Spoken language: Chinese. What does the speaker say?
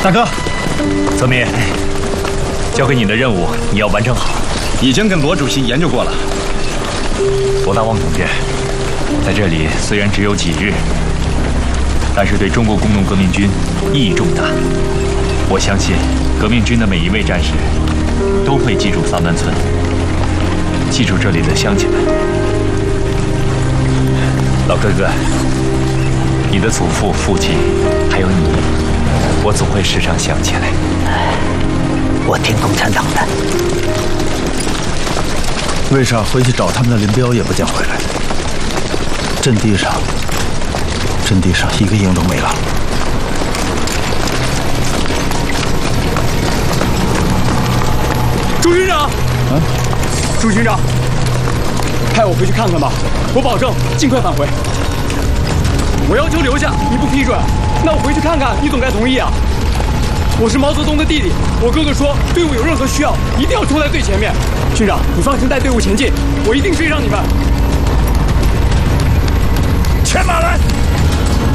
大哥，泽民，交给你的任务你要完成好。 已经跟罗主席研究过了。 罗大旺同志，在这里虽然只有几日，但是对中国工农革命军意义重大。我相信革命军的每一位战士都会记住桑南村，记住这里的乡亲们。老哥哥，你的祖父、父亲，还有你，我总会时常想起来。 我听共产党的。 为啥回去找他们的林彪也不见回来？阵地上一个营都没了。 朱军长，朱军长，派我回去看看吧，我保证尽快返回。我要求留下，你不批准，那我回去看看，你总该同意啊。我是毛泽东的弟弟，我哥哥说队伍有任何需要，一定要冲在最前面。军长，你放心带队伍前进，我一定追上你们。